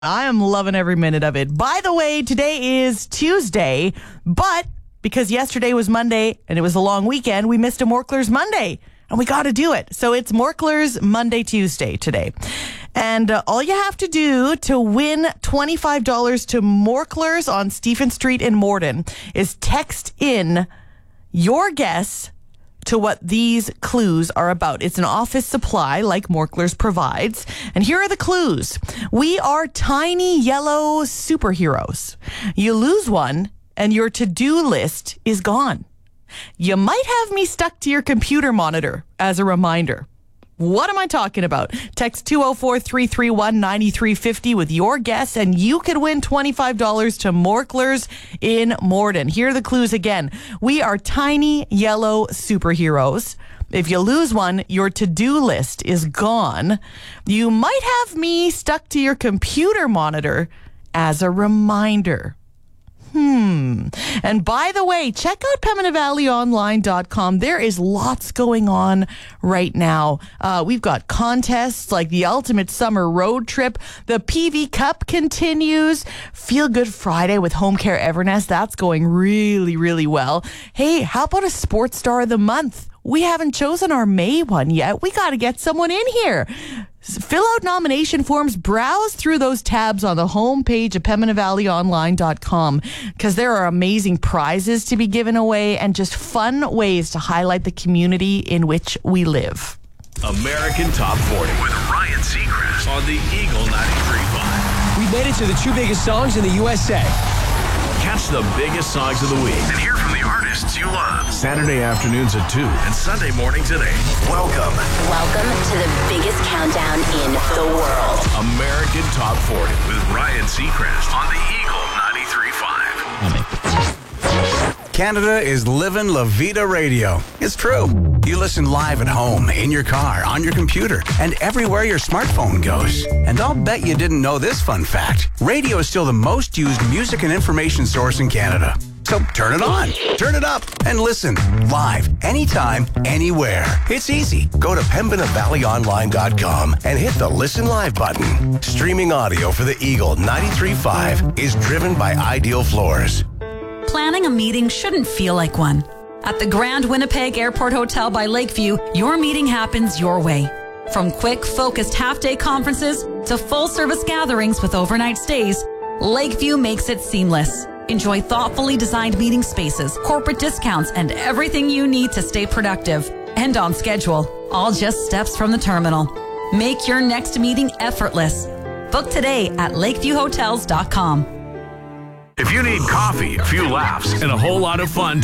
I am loving every minute of it. By the way, today is Tuesday, but because yesterday was Monday and it was a long weekend, we missed a Morklers Monday, and we got to do it. So it's Morklers Monday Tuesday today. And all you have to do to win $25 to Morklers on Stephen Street in Morden is text in your guess to what these clues are about. It's an office supply like Morklers provides. And here are the clues. We are tiny yellow superheroes. You lose one and your to-do list is gone. You might have me stuck to your computer monitor as a reminder. What am I talking about? Text 204-331-9350 with your guess, and you could win $25 to Morklers in Morden. Here are the clues again. We are tiny yellow superheroes. If you lose one, your to-do list is gone. You might have me stuck to your computer monitor as a reminder. And by the way, check out PembinaValleyOnline.com. There is lots going on right now. We've got contests like the Ultimate Summer Road Trip. The PV Cup continues. Feel Good Friday with Home Care Evernest. That's going really, really well. Hey, how about a Sports Star of the Month? We haven't chosen our May one yet. We got to get someone in here. Fill out nomination forms. Browse through those tabs on the homepage of PembinaValleyOnline.com because there are amazing prizes to be given away and just fun ways to highlight the community in which we live. American Top 40 with Ryan Seacrest on the Eagle 93.5. We made it to the two biggest songs in the USA. Catch the biggest songs of the week and hear from the artists you love. Saturday afternoons at 2 and Sunday mornings at 8. Welcome to the biggest countdown in the world. American Top 40 with Ryan Seacrest on the Eagle 93.5. Canada is living La Vida Radio. It's true. You listen live at home, in your car, on your computer, and everywhere your smartphone goes. And I'll bet you didn't know this fun fact. Radio is still the most used music and information source in Canada. So turn it on, turn it up, and listen live, anytime, anywhere. It's easy. Go to PembinaValleyOnline.com and hit the Listen Live button. Streaming audio for the Eagle 93.5 is driven by Ideal Floors. Planning a meeting shouldn't feel like one. At the Grand Winnipeg Airport Hotel by Lakeview, your meeting happens your way. From quick, focused half-day conferences to full-service gatherings with overnight stays, Lakeview makes it seamless. Enjoy thoughtfully designed meeting spaces, corporate discounts, and everything you need to stay productive and on schedule, all just steps from the terminal. Make your next meeting effortless. Book today at lakeviewhotels.com. If you need coffee, a few laughs, and a whole lot of fun